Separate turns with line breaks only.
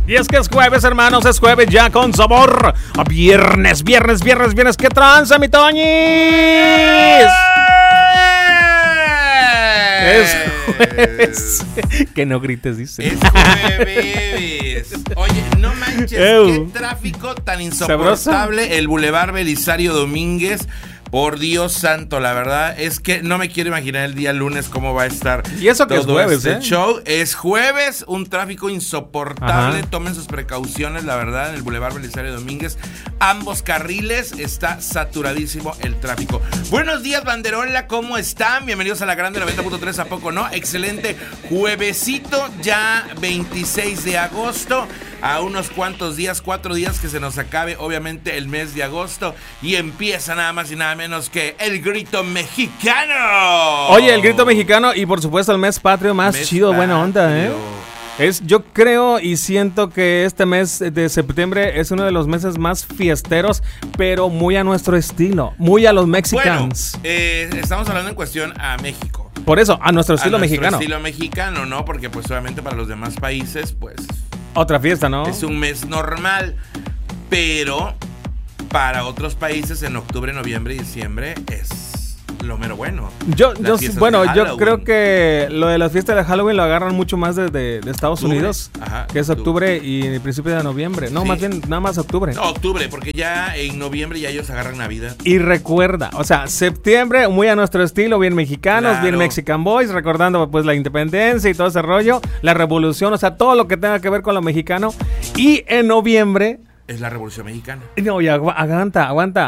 Y es que es jueves, hermanos, es jueves ya con sabor a viernes. ¿Qué tranza, mi Toñis? Es jueves. Que no grites, dice.
Es jueves. Oye, no manches, qué tráfico tan insoportable. Sabroso. El Boulevard Belisario Domínguez. Por Dios santo, la verdad es que no me quiero imaginar el día lunes cómo va a estar.
Y eso que
todo
es jueves,
este show. Es jueves, un tráfico insoportable.
Ajá.
Tomen sus precauciones, la verdad, en el Boulevard Belisario Domínguez. Ambos carriles, está saturadísimo el tráfico. Buenos días, Banderola, ¿cómo están? Bienvenidos a la Grande 90.3, ¿a poco no? Excelente juevesito, ya 26 de agosto. A unos cuantos días, 4 días que se nos acabe, obviamente, el mes de agosto. Y empieza nada más y nada menos que el grito mexicano.
Oye, el grito mexicano y por supuesto el mes patrio más mes chido, patrio. Buena onda, ¿eh? Yo creo y siento que este mes de septiembre es uno de los meses más fiesteros, pero muy a nuestro estilo, muy a los mexicanos.
Bueno, estamos hablando en cuestión a México.
Por eso, a nuestro estilo mexicano.
Estilo mexicano, ¿no? Porque pues obviamente para los demás países, pues...
Otra fiesta, ¿no?
Es un mes normal, pero para otros países en octubre, noviembre y diciembre es lo mero bueno. Yo
creo que lo de las fiestas de Halloween lo agarran mucho más de Estados Unidos, ajá, que es octubre y el principio de noviembre. No, sí. Más bien, nada más octubre.
No, octubre, porque ya en noviembre ya ellos agarran Navidad.
Y recuerda, o sea, septiembre, muy a nuestro estilo, bien mexicanos, claro. Bien Mexican Boys, recordando pues la independencia y todo ese rollo, la revolución, o sea, todo lo que tenga que ver con lo mexicano. Y en noviembre...
Es la Revolución Mexicana.
No, y aguanta.